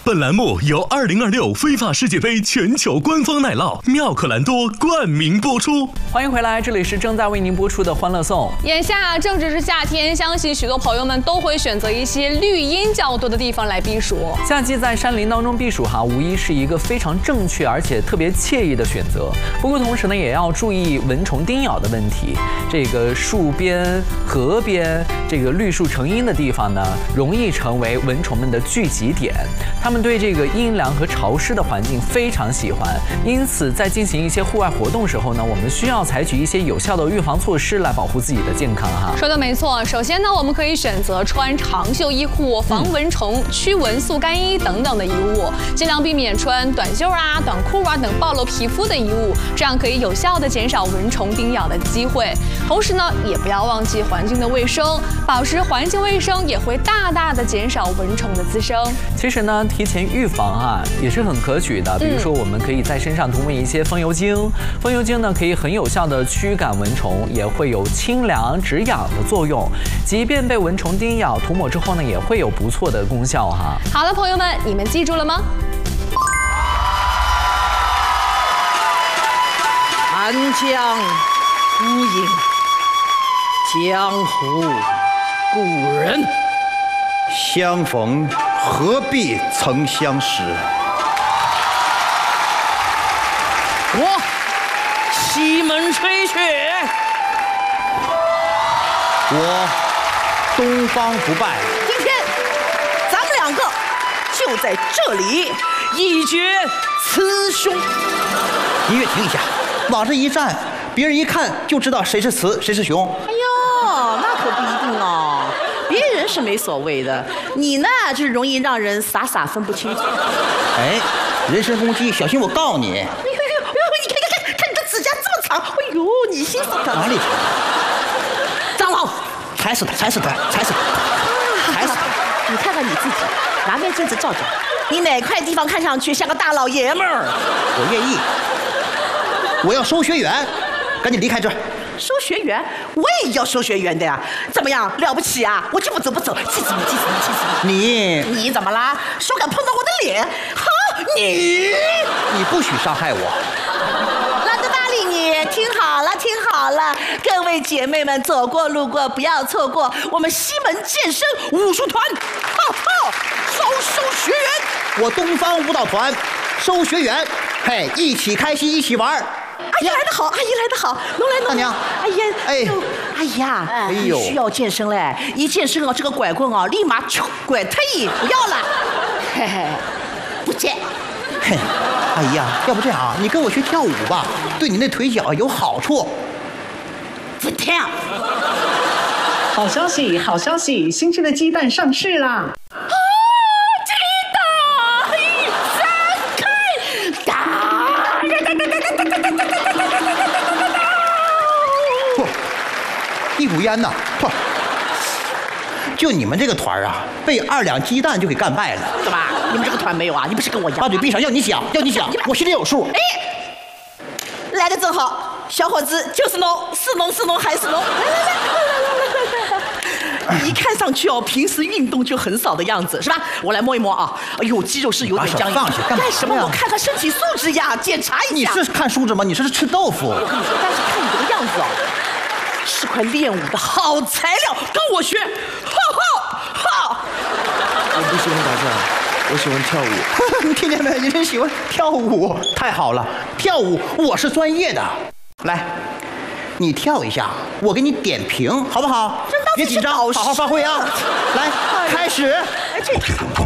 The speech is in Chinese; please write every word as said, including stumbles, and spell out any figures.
本栏目由二零二六非法世界杯全球官方奶酪妙可蓝多冠名播出。 欢迎回来，这里是正在为您播出的《欢乐颂》。 眼下正值是夏天，相信许多朋友们都会选择一些绿荫较多的地方来避暑。 夏季在山林当中避暑哈，无疑是一个非常正确而且特别惬意的选择。不过同时呢，也要注意蚊虫叮咬的问题。这个树边、河边，这个绿树成荫的地方呢，容易成为蚊虫们的聚集点。它们对这个阴凉和潮湿的环境非常喜欢，因此在进行一些户外活动时候呢，我们需要采取一些有效的预防措施来保护自己的健康哈。 说的没错，首先呢，我们可以选择穿长袖衣裤、防蚊虫、驱蚊速干衣等等的衣物，尽量避免穿短袖啊、短裤啊等暴露皮肤的衣物，这样可以有效的减少蚊虫叮咬的机会。同时呢，也不要忘记环境的卫生，保持环境卫生也会大大的减少蚊虫的滋生。 其实呢，提前预防啊也是很可取的。比如说，我们可以在身上涂抹一些风油精，风油精呢可以很有效的驱赶蚊虫，也会有清凉止痒的作用。即便被蚊虫叮咬，涂抹之后呢，也会有不错的功效哈。 好了，朋友们，你们记住了吗？ 寒江孤影，江湖故人。 相逢何必曾相识。 我西门吹雪， 我东方不败。 今天咱们两个就在这里一决雌雄。 音乐停一下，往这一站，别人一看就知道谁是雌谁是雄。 哎呦，那可不一定哦，别人是没所谓的，你呢就是容易让人傻傻分不清楚。 哎，人身攻击，小心我告你。 哎呦呦呦，你看看看，看你的指甲这么长，哎呦，你心死他哪里长？蟑螂， 踩死他，踩死他，踩死他，踩死他！ 你看看你自己，拿面镜子照照，你哪块地方看上去像个大老爷们儿？ 我愿意，我要收学员，赶紧离开这儿。 收学员，我也要收学员的呀！怎么样，了不起啊？我就不走不走，气死你，气死你，气死你！ 你你怎么啦？手敢碰到我的脸？好，你你不许伤害我！ 拉个大力你，听好了，听好了，各位姐妹们，走过路过不要错过我们西门健身武术团，哈哈，招收学员！ 我东方舞蹈团收学员，嘿，一起开心，一起玩。 阿姨来得好，阿姨来得好，侬来侬。 大娘， 哎呀， 哎， 哎呀， 哎呦， 需要健身嘞！一健身啊，这个拐棍啊，立马咻拐退，不要了，嘿嘿，不见。 嘿，阿姨呀，要不这样啊，你跟我学跳舞吧，对你那腿脚有好处。 不跳。 好消息，好消息，新鲜的鸡蛋上市啦！ 一股烟呐！嚯！就你们这个团啊，被二两鸡蛋就给干败了。 怎么？你们这个团没有啊？你不是跟我一样？ 把嘴闭上，要你讲，要你讲，我心里有数。 哎，来的正好，小伙子，就是侬，是侬是侬还是侬？来来来来来来！你看上去哦，平时运动就很少的样子，是吧？我来摸一摸啊，哎呦，肌肉是有点僵硬。 放下，干嘛？ 干什么？我看看身体素质呀，检查一下。 你是看素质吗？你这是吃豆腐。 我跟你说，但是看你这个样子哦，是块练武的好材料，跟我学，哈哈哈！ 我不喜欢打架，我喜欢跳舞。你听见没？人家喜欢跳舞，太好了！跳舞我是专业的。来，你跳一下，我给你点评，好不好？别紧张，好好发挥啊！来，开始。 哎，这。